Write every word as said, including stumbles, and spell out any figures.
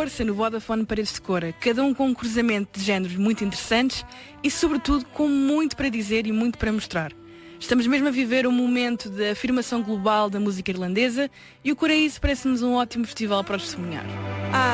força no Vodafone Paredes de Cora, cada um com um cruzamento de géneros muito interessantes e, sobretudo, com muito para dizer e muito para mostrar. Estamos mesmo a viver um momento de afirmação global da música irlandesa e o Coraíso parece-nos um ótimo festival para o testemunhar.